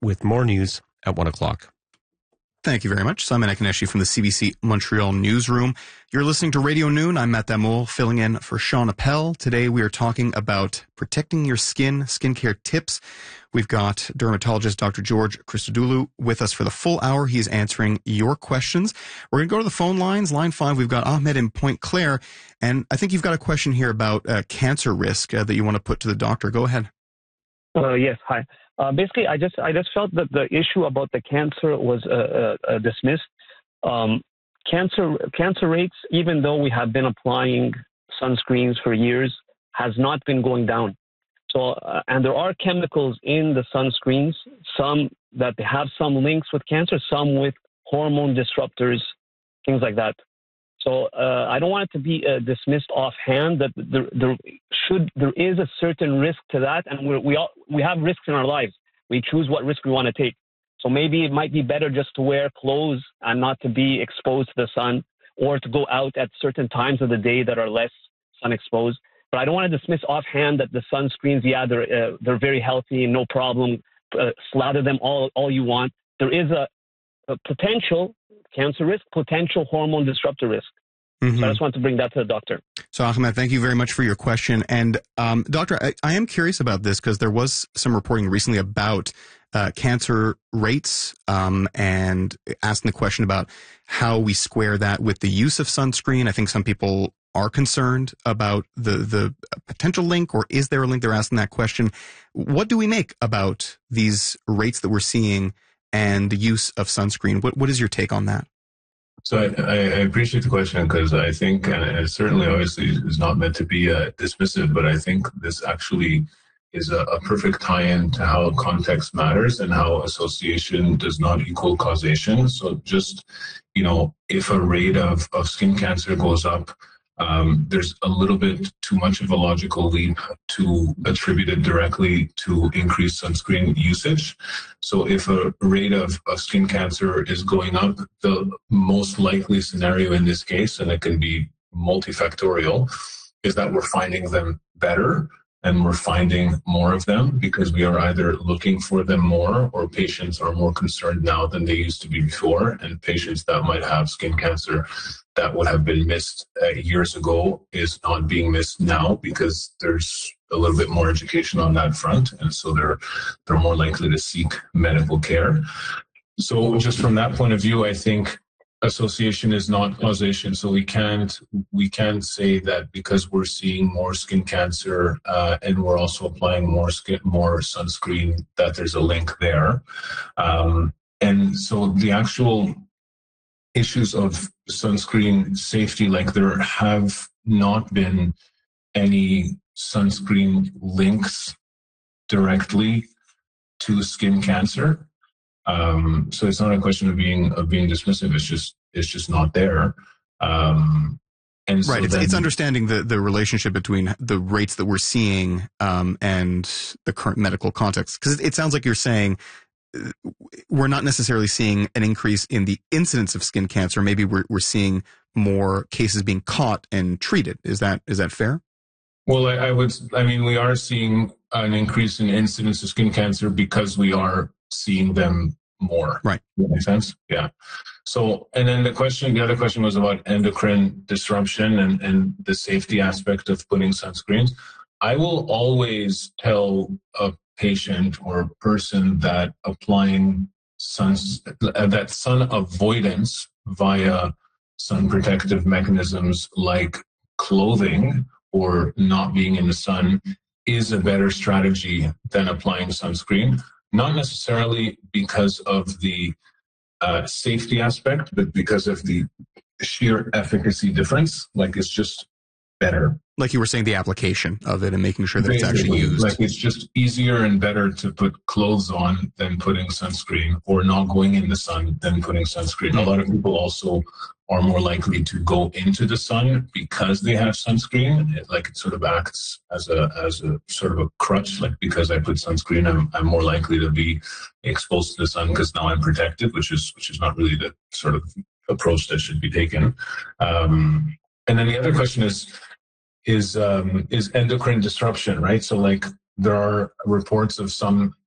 with more news at 1 o'clock. Thank you very much. Simon Akaneshi from the CBC Montreal newsroom. You're listening to Radio Noon. I'm Matt Damoul, filling in for Sean Appel. Today we are talking about protecting your skin, skincare tips. We've got dermatologist Dr. George Christodoulou with us for the full hour. He's answering your questions. We're going to go to the phone lines. Line 5, we've got Ahmed in Pointe Claire. And I think you've got a question here about cancer risk that you want to put to the doctor. Go ahead. Yes, hi. Basically, I just felt that the issue about the cancer was dismissed. Cancer rates, even though we have been applying sunscreens for years, has not been going down. So, and there are chemicals in the sunscreens, some that have some links with cancer, some with hormone disruptors, things like that. So I don't want it to be dismissed offhand that there is a certain risk to that, and we have risks in our lives. We choose what risk we want to take. So maybe it might be better just to wear clothes and not to be exposed to the sun, or to go out at certain times of the day that are less sun exposed. But I don't want to dismiss offhand that the sunscreens, they're very healthy, no problem. Slather them all you want. There is a potential cancer risk, potential hormone disruptor risk. Mm-hmm. So I just want to bring that to the doctor. So Ahmed, thank you very much for your question. And doctor, I am curious about this because there was some reporting recently about cancer rates and asking the question about how we square that with the use of sunscreen. I think some people are concerned about the potential link, or is there a link? They're asking that question. What do we make about these rates that we're seeing and the use of sunscreen? What is your take on that? So I appreciate the question, because I think, and it certainly obviously is not meant to be dismissive, but I think this actually is a perfect tie-in to how context matters and how association does not equal causation. So just, if a rate of skin cancer goes up, there's a little bit too much of a logical leap to attribute it directly to increased sunscreen usage. So if a rate of skin cancer is going up, the most likely scenario in this case, and it can be multifactorial, is that we're finding them better and we're finding more of them because we are either looking for them more, or patients are more concerned now than they used to be before. And patients that might have skin cancer that would have been missed years ago is not being missed now because there's a little bit more education on that front. And so they're more likely to seek medical care. So just from that point of view, I think association is not causation. So we can't say that because we're seeing more skin cancer and we're also applying more sunscreen, that there's a link there. And so the actual issues of sunscreen safety, like there have not been any sunscreen links directly to skin cancer. So it's not a question of being dismissive. It's just not there. And so right. It's understanding the relationship between the rates that we're seeing and the current medical context. Because it sounds like you're saying we're not necessarily seeing an increase in the incidence of skin cancer. Maybe we're seeing more cases being caught and treated. Is that fair? Well, we are seeing an increase in incidence of skin cancer because we are seeing them more. Right. Does that make sense? Yeah. So, and then the other question was about endocrine disruption and the safety aspect of putting sunscreens. I will always tell a patient or person that applying sun avoidance via sun protective mechanisms like clothing or not being in the sun is a better strategy than applying sunscreen. Not necessarily because of the safety aspect, but because of the sheer efficacy difference. Like it's just better. Like you were saying, the application of it and making sure that it's actually used. Like it's just easier and better to put clothes on than putting sunscreen, or not going in the sun than putting sunscreen. A lot of people also are more likely to go into the sun because they have sunscreen. It sort of acts as a sort of a crutch. Like because I put sunscreen, I'm more likely to be exposed to the sun because now I'm protected, which is not really the sort of approach that should be taken. And then the other question is endocrine disruption, right? So like there are reports of some